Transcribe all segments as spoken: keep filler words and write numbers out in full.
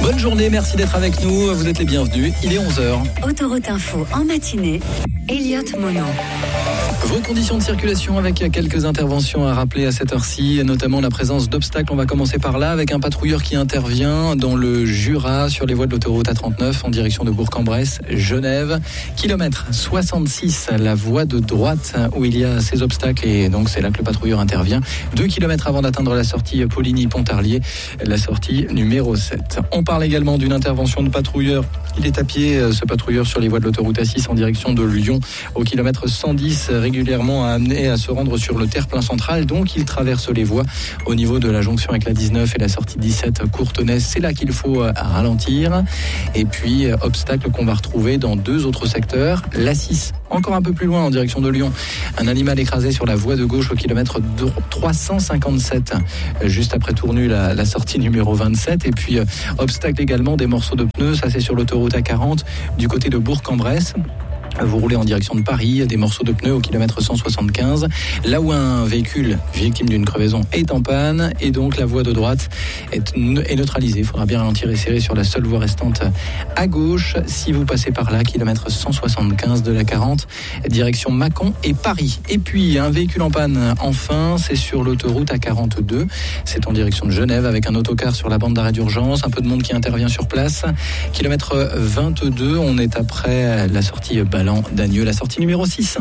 Bonne journée, merci d'être avec nous. Vous êtes les bienvenus. Il est onze heures. Autoroute Info en matinée. Elliott Mono. Vos conditions de circulation avec quelques interventions à rappeler à cette heure-ci, notamment la présence d'obstacles. On va commencer par là avec un patrouilleur qui intervient dans le Jura sur les voies de l'autoroute A trente-neuf en direction de Bourg-en-Bresse, Genève. Kilomètre soixante-six, la voie de droite où il y a ces obstacles et donc c'est là que le patrouilleur intervient. Deux kilomètres avant d'atteindre la sortie Poligny-Pontarlier, la sortie numéro sept. On parle également d'une intervention de patrouilleur. Il est à pied, ce patrouilleur, sur les voies de l'autoroute A six en direction de Lyon au kilomètre cent dix, régulièrement amené à se rendre sur le terre-plein central, donc il traverse les voies au niveau de la jonction avec la dix-neuf et la sortie dix-sept Courtenay. C'est là qu'il faut ralentir. Et puis obstacle qu'on va retrouver dans deux autres secteurs, l'A six encore un peu plus loin en direction de Lyon, un animal écrasé sur la voie de gauche au kilomètre trois cent cinquante-sept, juste après Tournu, la, la sortie numéro vingt-sept. Et puis euh, obstacle également des morceaux de pneus, ça c'est sur l'autoroute A quarante du côté de Bourg-en-Bresse. Vous roulez en direction de Paris, des morceaux de pneus au kilomètre cent soixante-quinze, là où un véhicule victime d'une crevaison est en panne et donc la voie de droite est, est neutralisée. Il faudra bien ralentir et serrer sur la seule voie restante à gauche. Si vous passez par là, kilomètre cent soixante-quinze de la quarante, direction Mâcon et Paris. Et puis un véhicule en panne, enfin, c'est sur l'autoroute A quarante-deux. C'est en direction de Genève avec un autocar sur la bande d'arrêt d'urgence, un peu de monde qui intervient sur place. Kilomètre vingt-deux, on est après la sortie Ballan d'Agneux, la sortie numéro six.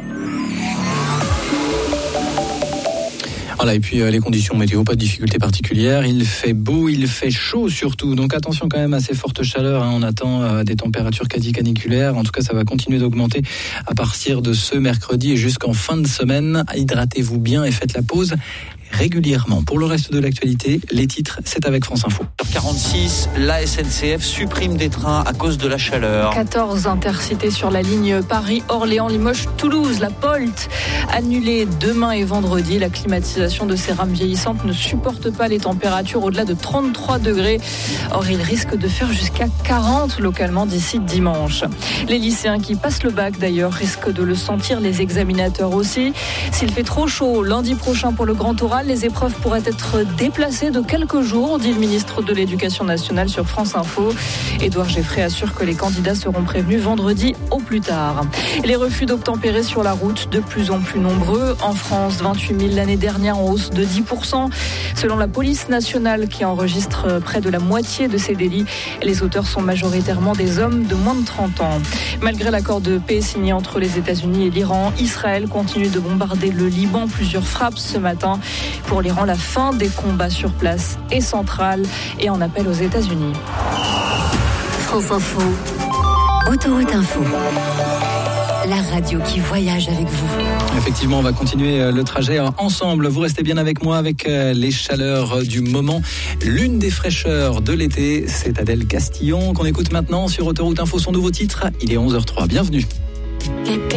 Voilà, et puis euh, les conditions météo, pas de difficultés particulières. Il fait beau, il fait chaud surtout. Donc attention quand même à ces fortes chaleurs. Hein. On attend euh, des températures quasi caniculaires. En tout cas, ça va continuer d'augmenter à partir de ce mercredi et jusqu'en fin de semaine. Hydratez-vous bien et faites la pause régulièrement. Pour le reste de l'actualité, les titres, c'est avec France Info. quarante-six, la S N C F supprime des trains à cause de la chaleur. quatorze intercités sur la ligne Paris-Orléans-Limoges-Toulouse. La Polt annulée demain et vendredi. La climatisation de ces rames vieillissantes ne supporte pas les températures au-delà de trente-trois degrés. Or, il risque de faire jusqu'à quarante localement d'ici dimanche. Les lycéens qui passent le bac, d'ailleurs, risquent de le sentir, les examinateurs aussi. S'il fait trop chaud lundi prochain pour le grand oral, les épreuves pourraient être déplacées de quelques jours, dit le ministre de l'Éducation nationale sur France Info. Édouard Geffray assure que les candidats seront prévenus vendredi au plus tard. Les refus d'obtempérer sur la route, de plus en plus nombreux. En France, vingt-huit mille l'année dernière, en hausse de dix pour cent. Selon la police nationale, qui enregistre près de la moitié de ces délits, les auteurs sont majoritairement des hommes de moins de trente ans. Malgré l'accord de paix signé entre les États-Unis et l'Iran, Israël continue de bombarder le Liban. Plusieurs frappes ce matin. Pour l'Iran, la fin des combats sur place est centrale et en appel aux États-Unis. France Info. Autoroute Info. La radio qui voyage avec vous. Effectivement, on va continuer le trajet ensemble. Vous restez bien avec moi avec les chaleurs du moment. L'une des fraîcheurs de l'été, c'est Adèle Castillon qu'on écoute maintenant sur Autoroute Info. Son nouveau titre, il est onze heures zéro trois. Bienvenue.